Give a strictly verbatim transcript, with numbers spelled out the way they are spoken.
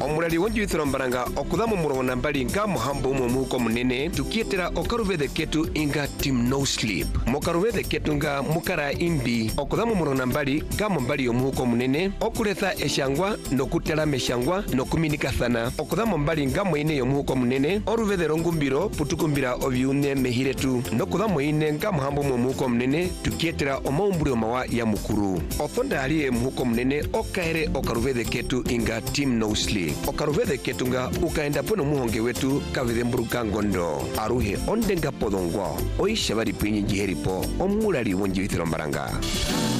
omulali wonjuithiro mbaranga okuthamu murongo na mbali nga muhambo umwe muhuko munene tukietera okaruvithe ketu inga team no sleep mokaruvithe ketu nga mukara imbi okuthamu murongo na mbali nga mumbali omuhuko munene okuletha eshangwa nokutela eshangwa nokuminikathana okuthamu mbali nga mwine yomuhuko munene oruvithe rongumbiro putukumbira ovyune mehiretu nokuthamu ine nga muhambo umwe muhuko munene tukietera omaumbulio mawa ya mukuru othonda aliye muhuko munene okaere okaruvithe ketu inga team no sleep okaruvithe ketu nga ukaenda pono muhonge wetu kavithe mburuka ngondo aruhe ondenga podongwa oisha bari pinyi jiheripo omulali wonjuithiro mbaranga.